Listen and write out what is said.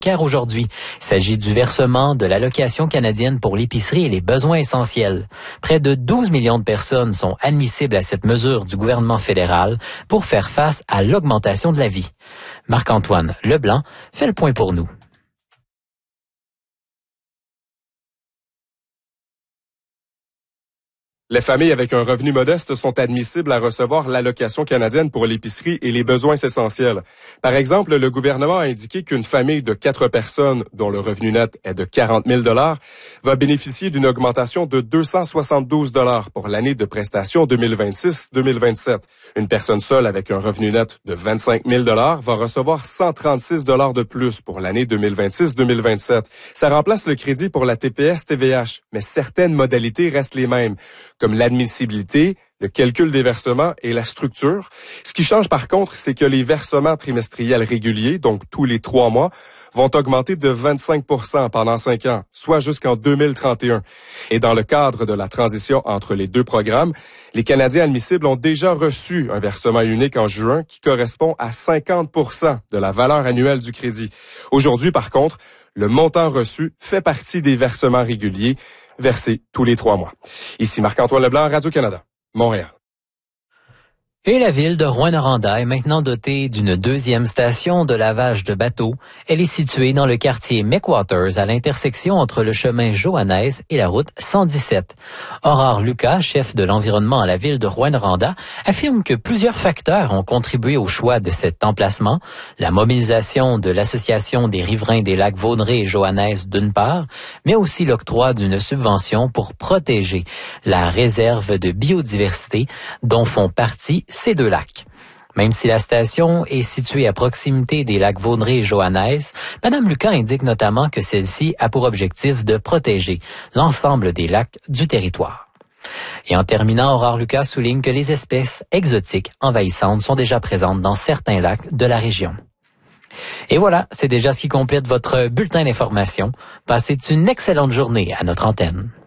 car aujourd'hui, il s'agit du versement de l'allocation canadienne pour l'épicerie et les besoins essentiels. Près de 12 millions de personnes sont admissibles à cette mesure du gouvernement fédéral pour faire face à l'augmentation de la vie. Marc-Antoine Leblanc fait le point pour nous. Les familles avec un revenu modeste sont admissibles à recevoir l'allocation canadienne pour l'épicerie et les besoins essentiels. Par exemple, le gouvernement a indiqué qu'une famille de 4 personnes, dont le revenu net est de 40 000 $ va bénéficier d'une augmentation de 272 $ pour l'année de prestation 2026-2027. Une personne seule avec un revenu net de 25 000 $ va recevoir 136 $ de plus pour l'année 2026-2027. Ça remplace le crédit pour la TPS-TVH, mais certaines modalités restent les mêmes, comme l'admissibilité, le calcul des versements et la structure. Ce qui change par contre, c'est que les versements trimestriels réguliers, donc tous les 3 mois, vont augmenter de 25 % pendant 5 ans, soit jusqu'en 2031. Et dans le cadre de la transition entre les deux programmes, les Canadiens admissibles ont déjà reçu un versement unique en juin qui correspond à 50 % de la valeur annuelle du crédit. Aujourd'hui, par contre, le montant reçu fait partie des versements réguliers versés tous les 3 mois. Ici Marc-Antoine Leblanc, Radio-Canada, Montréal. Et la ville de Rouyn-Noranda est maintenant dotée d'une 2e station de lavage de bateaux. Elle est située dans le quartier McWaters, à l'intersection entre le chemin Johannes et la route 117. Aurore Lucas, chef de l'environnement à la ville de Rouyn-Noranda, affirme que plusieurs facteurs ont contribué au choix de cet emplacement. La mobilisation de l'Association des riverains des lacs Vaudrey et Johannes d'une part, mais aussi l'octroi d'une subvention pour protéger la réserve de biodiversité dont font partie ces 2 lacs. Même si la station est située à proximité des lacs Vaudrey et Johannes, Mme Lucas indique notamment que celle-ci a pour objectif de protéger l'ensemble des lacs du territoire. Et en terminant, Aurore Lucas souligne que les espèces exotiques envahissantes sont déjà présentes dans certains lacs de la région. Et voilà, c'est déjà ce qui complète votre bulletin d'information. Passez une excellente journée à notre antenne.